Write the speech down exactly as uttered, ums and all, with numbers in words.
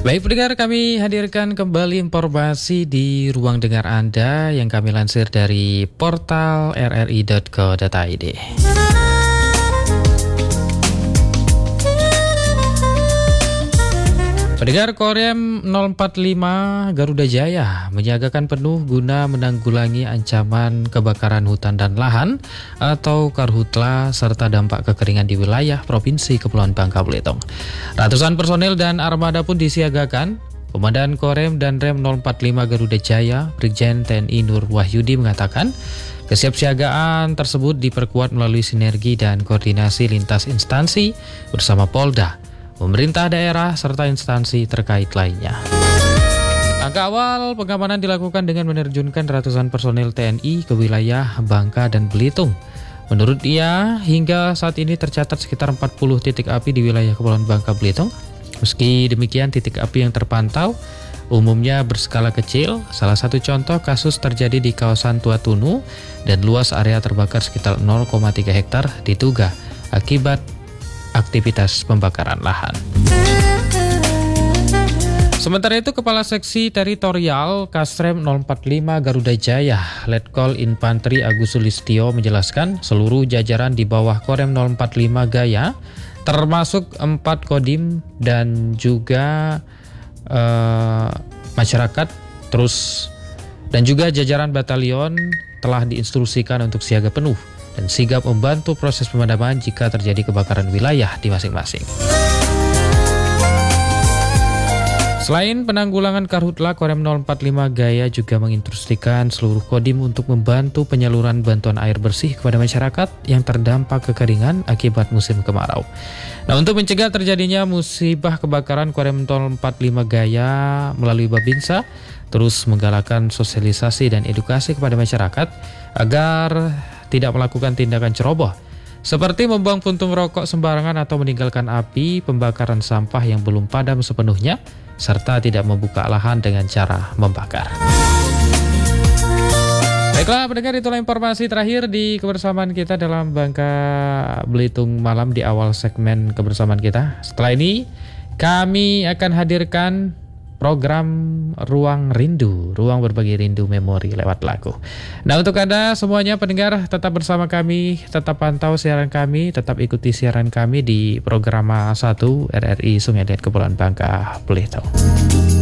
Baik pendengar, kami hadirkan kembali informasi di ruang dengar Anda yang kami lansir dari portal r r i dot co dot i d. Pendengar, Korem nol empat lima Garuda Jaya menyiagakan penuh guna menanggulangi ancaman kebakaran hutan dan lahan atau karhutla serta dampak kekeringan di wilayah Provinsi Kepulauan Bangka Belitung. Ratusan personel dan armada pun disiagakan. Komandan Korem dan Rem nol empat lima Garuda Jaya, Brigjen T N I Nur Wahyudi mengatakan, kesiapsiagaan tersebut diperkuat melalui sinergi dan koordinasi lintas instansi bersama Polda, pemerintah daerah, serta instansi terkait lainnya. Langkah awal pengamanan dilakukan dengan menerjunkan ratusan personel T N I ke wilayah Bangka dan Belitung. Menurut dia, hingga saat ini tercatat sekitar empat puluh titik api di wilayah Kepulauan Bangka Belitung. Meski demikian, titik api yang terpantau umumnya berskala kecil. Salah satu contoh kasus terjadi di kawasan Tua Tunu dan luas area terbakar sekitar nol koma tiga hektar di Tuga akibat aktivitas pembakaran lahan. Sementara itu, Kepala Seksi Teritorial Kasrem nol empat lima Garuda Jaya, Letkol Infanteri Agus Sulistyo menjelaskan seluruh jajaran di bawah Korem nol empat lima Gaya, termasuk empat kodim dan juga uh, masyarakat, terus dan juga jajaran batalion telah diinstruksikan untuk siaga penuh dan sigap membantu proses pemadaman jika terjadi kebakaran wilayah di masing-masing. Selain penanggulangan karhutla, Korem nol empat lima Gaya juga menginstruksikan seluruh kodim untuk membantu penyaluran bantuan air bersih kepada masyarakat yang terdampak kekeringan akibat musim kemarau. Nah, untuk mencegah terjadinya musibah kebakaran, Korem nol empat lima Gaya melalui Babinsa terus menggalakkan sosialisasi dan edukasi kepada masyarakat agar tidak melakukan tindakan ceroboh seperti membuang puntung rokok sembarangan atau meninggalkan api pembakaran sampah yang belum padam sepenuhnya, serta tidak membuka lahan dengan cara membakar. Baiklah pendengar, itulah informasi terakhir di kebersamaan kita dalam Bangka Belitung malam di awal segmen kebersamaan kita. Setelah ini kami akan hadirkan program Ruang Rindu, ruang berbagi rindu memori lewat lagu. Nah, untuk Anda semuanya pendengar, tetap bersama kami, tetap pantau siaran kami, tetap ikuti siaran kami di program satu R R I Sungai Liat Kepulauan Bangka Belitung.